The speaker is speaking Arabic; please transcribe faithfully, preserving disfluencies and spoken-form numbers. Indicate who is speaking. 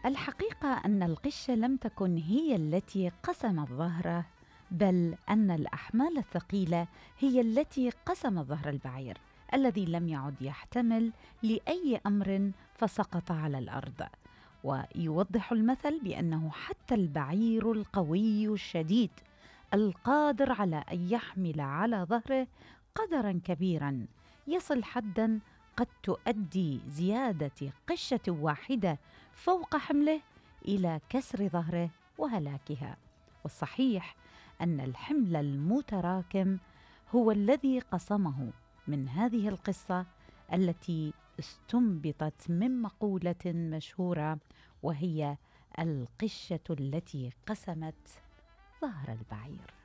Speaker 1: الحقيقة أن القشة لم تكن هي التي قسمت ظهره، بل أن الأحمال الثقيلة هي التي قسمت ظهر البعير الذي لم يعد يحتمل لأي أمر فسقط على الأرض. ويوضح المثل بأنه حتى البعير القوي الشديد القادر على أن يحمل على ظهره قدرا كبيرا يصل حدا قد تؤدي زيادة قشة واحدة فوق حمله إلى كسر ظهره وهلاكها. والصحيح أن الحمل المتراكم هو الذي قسمه من هذه القصة التي استنبطت من مقولة مشهورة، وهي القشة التي قسمت ظهر البعير.